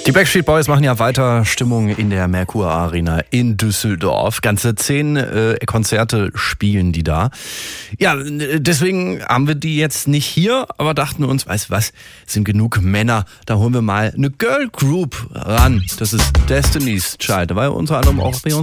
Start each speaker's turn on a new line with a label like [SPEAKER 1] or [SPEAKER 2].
[SPEAKER 1] Die Backstreet Boys machen ja weiter Stimmung in der Merkur Arena in Düsseldorf. Ganze 10 Konzerte spielen die da. Ja, deswegen haben wir die jetzt nicht hier, aber dachten uns, weißt du was, sind genug Männer, da holen wir mal eine Girl Group ran. Das ist Destiny's Child. Da war ja unter anderem auch Beyoncé